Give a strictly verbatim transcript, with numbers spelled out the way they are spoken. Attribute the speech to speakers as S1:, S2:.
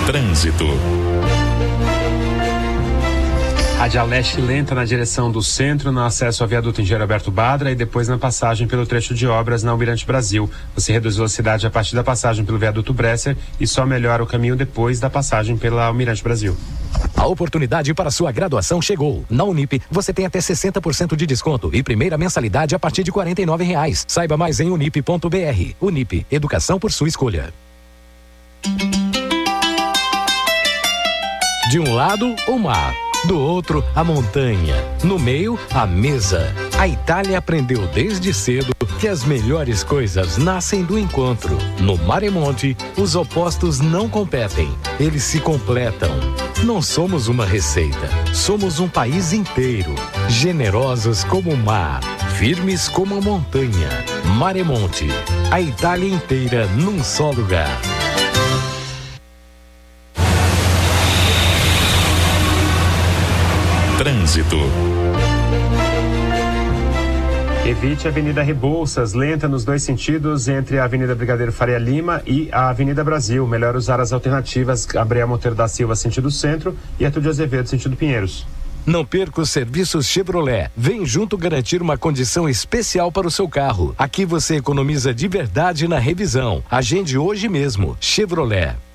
S1: Trânsito.
S2: Radial Leste lenta na direção do centro, no acesso ao viaduto Engenheiro Alberto Badra e depois na passagem pelo trecho de obras na Almirante Brasil. Você reduz velocidade a partir da passagem pelo viaduto Bresser e só melhora o caminho depois da passagem pela Almirante Brasil.
S3: A oportunidade para sua graduação chegou. Na Unip, você tem até sessenta por cento de desconto e primeira mensalidade a partir de quarenta e nove reais. Saiba mais em unip ponto br. Unip, educação por sua escolha. De um lado, o mar. Do outro, a montanha. No meio, a mesa. A Itália aprendeu desde cedo que as melhores coisas nascem do encontro. No Maremonte, os opostos não competem, eles se completam. Não somos uma receita, somos um país inteiro. Generosos como o mar, firmes como a montanha. Maremonte, a Itália inteira num só lugar.
S1: Trânsito.
S2: Evite a Avenida Rebouças, lenta nos dois sentidos entre a Avenida Brigadeiro Faria Lima e a Avenida Brasil. Melhor usar as alternativas Gabriel Monteiro da Silva, sentido centro, e Arthur de Azevedo, sentido Pinheiros.
S3: Não perca os serviços Chevrolet. Vem junto garantir uma condição especial para o seu carro. Aqui você economiza de verdade na revisão. Agende hoje mesmo. Chevrolet.